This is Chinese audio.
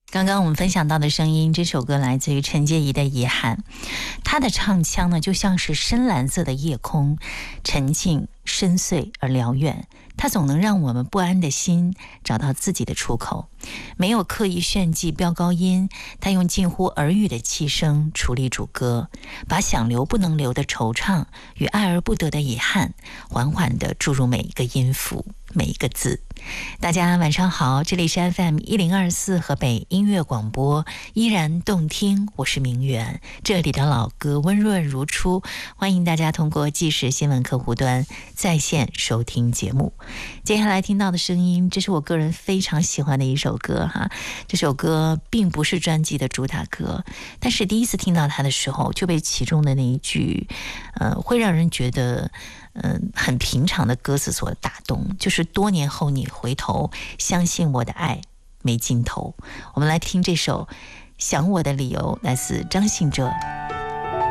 刚刚我们分享到的声音，这首歌来自于陈洁仪的《遗憾》，她的唱腔呢，就像是深蓝色的夜空，沉静、深邃而辽远。它总能让我们不安的心找到自己的出口，没有刻意炫技飙高音，它用近乎耳语的气声处理主歌，把想留不能留的惆怅与爱而不得的遗憾，缓缓地注入每一个音符，每一个字。大家晚上好，这里是 FM1024 河北音乐广播，依然动听，我是明媛，这里的老歌温润如初，欢迎大家通过即时新闻客户端在线收听节目。接下来听到的声音，这是我个人非常喜欢的一首歌哈。这首歌并不是专辑的主打歌，但是第一次听到它的时候，就被其中的那一句会让人觉得很平常的歌词所打动，就是多年后你回头相信我的爱没尽头。我们来听这首想我的理由，来自张信哲。